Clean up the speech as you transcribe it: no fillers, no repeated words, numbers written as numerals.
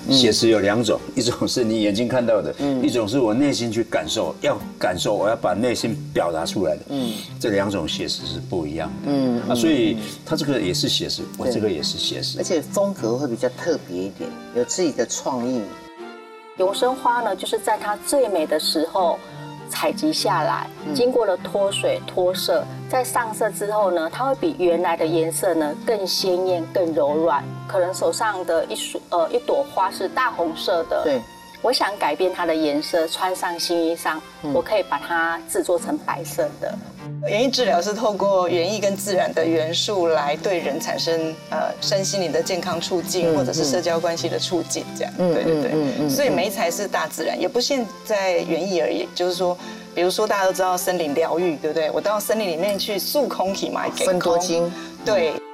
写实有2种，一种是你眼睛看到的，一种是我内心去感受，我要把内心表达出来的。这2种写实是不一样的。所以他这个也是写实，我这个也是写实， 而且风格会比较特别一点，有自己的创意。 永生花呢，就是在它最美的时候采集下来，经过了脱水脱色，在上色之后呢，它会比原来的颜色呢更鲜艳、更柔软。可能手上的一朵花是大红色的， 对， 我想改变它的颜色，穿上新衣裳，我可以把它制作成白色的。 园艺治疗是透过园艺跟自然的元素来对人产生身心灵的健康促进，或者是社交关系的促进，这样。对。所以媒材是大自然，也不限在园艺而已。就是说，比如说大家都知道森林疗愈，对不对？我到森林里面去塑空体嘛，给分多精。 对。